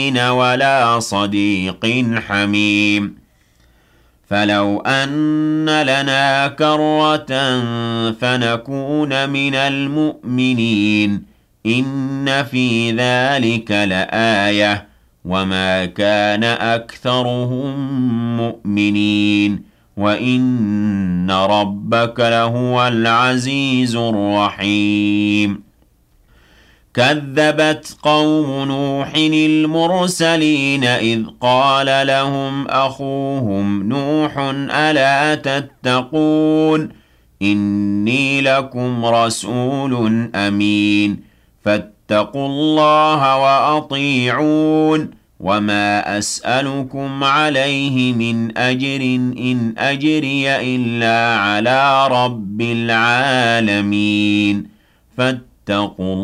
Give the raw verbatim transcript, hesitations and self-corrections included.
ولا صديق حميم فلو أن لنا كرة فنكون من المؤمنين إن في ذلك لآية وما كان أكثرهم مؤمنين وإن ربك لهو العزيز الرحيم كذبت قوم نوح المرسلين إذ قال لهم أخوهم نوح ألا تتقون إني لكم رسول أمين فاتقوا الله وأطيعون وما أسألكم عليه من أجر إن أجري إلا على رب العالمين فاتقوا